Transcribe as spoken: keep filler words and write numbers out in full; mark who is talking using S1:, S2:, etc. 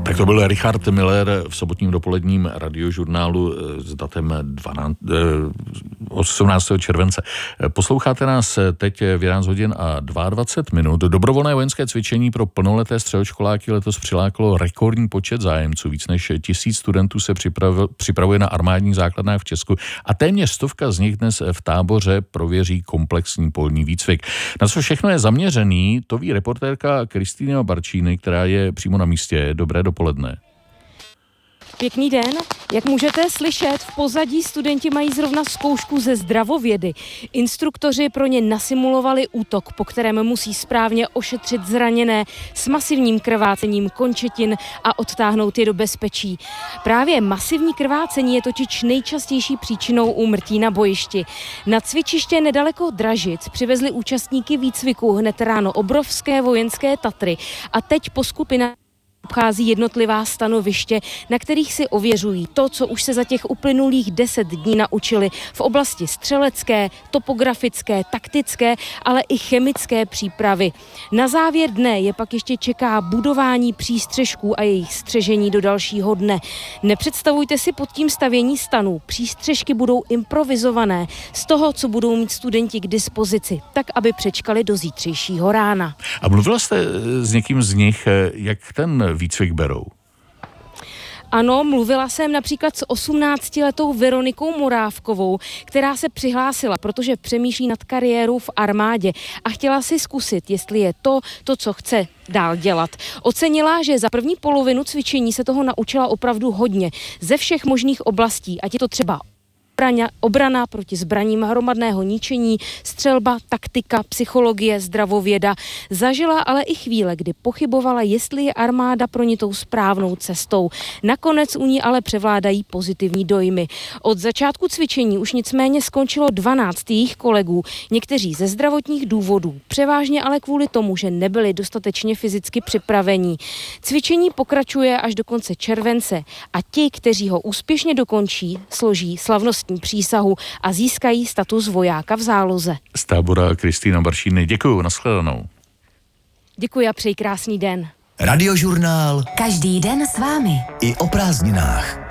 S1: Tak to byl Richard Miller v sobotním dopoledním radiožurnálu s datem osmnáctého července. Posloucháte nás teď v jedenáct hodin a dvacet dva minut. Dobrovolné vojenské cvičení pro plnoleté středoškoláky letos přilákalo rekordní počet zájemců. Víc než tisíc studentů se připravuje na armádních základnách v Česku a téměř stovka z nich dnes v táboře prověří komplexní polní výcvik. Na co všechno je zaměřený, to ví reportérka Kristýna Barčíny, která je přímo na místě. Dobré dopoledne.
S2: Pěkný den. Jak můžete slyšet, v pozadí studenti mají zrovna zkoušku ze zdravovědy. Instruktoři pro ně nasimulovali útok, po kterém musí správně ošetřit zraněné s masivním krvácením končetin a odtáhnout je do bezpečí. Právě masivní krvácení je totiž nejčastější příčinou úmrtí na bojišti. Na cvičiště nedaleko Dražic přivezli účastníky výcviku hned ráno obrovské vojenské Tatry a teď po skupinách obchází jednotlivá stanoviště, na kterých si ověřují to, co už se za těch uplynulých deset dní naučili v oblasti střelecké, topografické, taktické, ale i chemické přípravy. Na závěr dne je pak ještě čeká budování přístřešků a jejich střežení do dalšího dne. Nepředstavujte si pod tím stavění stanů. Přístřešky budou improvizované z toho, co budou mít studenti k dispozici, tak aby přečkali do zítřejšího rána.
S1: A mluvila jste s někým z nich, jak ten výcvik berou?
S2: Ano, mluvila jsem například s osmnáctiletou Veronikou Morávkovou, která se přihlásila, protože přemýšlí nad kariérou v armádě a chtěla si zkusit, jestli je to, to, co chce dál dělat. Ocenila, že za první polovinu cvičení se toho naučila opravdu hodně ze všech možných oblastí, ať je to třeba obrana proti zbraním hromadného ničení, střelba, taktika, psychologie, zdravověda. Zažila ale i chvíle, kdy pochybovala, jestli je armáda pro ní tou správnou cestou. Nakonec u ní ale převládají pozitivní dojmy. Od začátku cvičení už nicméně skončilo dvanáct jejich kolegů, někteří ze zdravotních důvodů, převážně ale kvůli tomu, že nebyli dostatečně fyzicky připravení. Cvičení pokračuje až do konce července a ti, kteří ho úspěšně dokončí, složí slavnostní přísahu a získají status vojáka v záloze.
S1: Z tábora Kristýna Barčíny. Děkuju, nashledanou.
S2: Děkuji a přeji krásný den.
S3: Radiožurnál.
S4: Každý den s vámi.
S3: I o prázdninách.